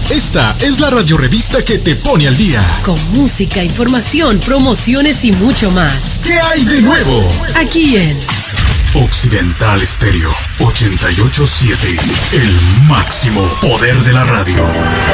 Esta es la radiorevista que te pone al día. Con música, información, promociones y mucho más. ¿Qué hay de nuevo? Aquí en Occidental Estéreo 88.7, el máximo poder de la radio.